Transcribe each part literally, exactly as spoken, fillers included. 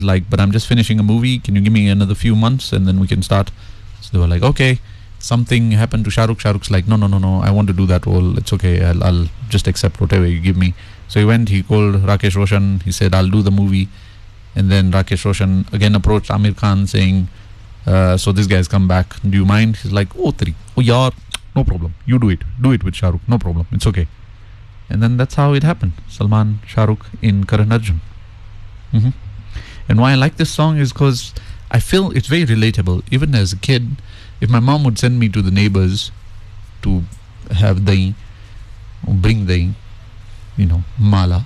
like, but I'm just finishing a movie. Can you give me another few months and then we can start? So they were like, okay. Something happened to Shah Rukh. Shah Rukh's like, no, no, no, no. I want to do that role. It's okay. I'll, I'll just accept whatever you give me. So he went. He called Rakesh Roshan. He said, I'll do the movie. And then Rakesh Roshan again approached Amir Khan saying, uh, so this guy's come back. Do you mind? He's like, oh, three. Oh, yeah, no problem. You do it. Do it with Shah Rukh. No problem. It's okay. And then that's how it happened. Salman, Shah Rukh in Karan Arjun. Mm-hmm. And why I like this song is because I feel it's very relatable. Even as a kid, if my mom would send me to the neighbors to have dahi, or bring dahi, you know, mala,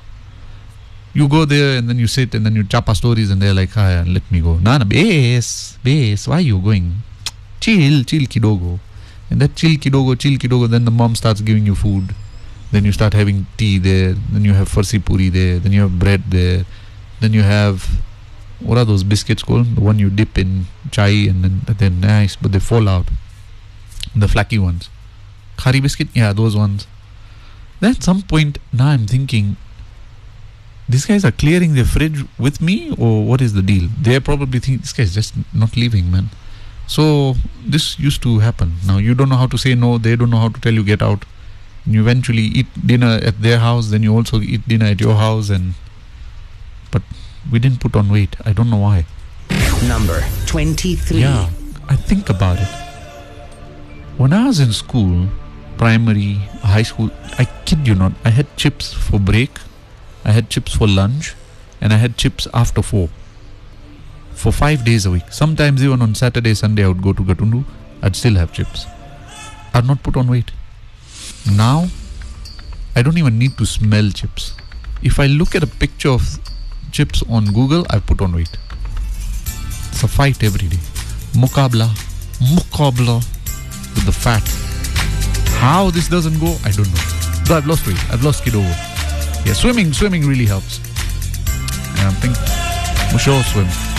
you go there and then you sit and then you chapa stories and they're like, ah, let me go. Nah, nah, base, base, why are you going? Chill, chill kidogo. And that chill kidogo, chill kidogo, then the mom starts giving you food. Then you start having tea there. Then you have farsi puri there. Then you have bread there. Then you have, what are those biscuits called? The one you dip in chai and then they're nice, but they fall out. The flaky ones. Khari biscuit? Yeah, those ones. Then at some point, now I'm thinking, these guys are clearing their fridge with me, or what is the deal? They're probably thinking, this guy's just not leaving, man. So, this used to happen. Now, you don't know how to say no, they don't know how to tell you get out. You eventually eat dinner at their house, then you also eat dinner at your house, and but we didn't put on weight. I don't know why. Number twenty-three. Yeah, I think about it. When I was in school, primary, high school, I kid you not, I had chips for break, I had chips for lunch, and I had chips after four. For five days a week. Sometimes even on Saturday, Sunday, I would go to Gatundu, I'd still have chips. I'd not put on weight. Now, I don't even need to smell chips. If I look at a picture of chips on Google, I put on weight. It's a fight every day. Mukabla, mukabla with the fat. How this doesn't go, I don't know. But I've lost weight. I've lost kilo. Yeah, swimming, swimming really helps. And I think we should all swim.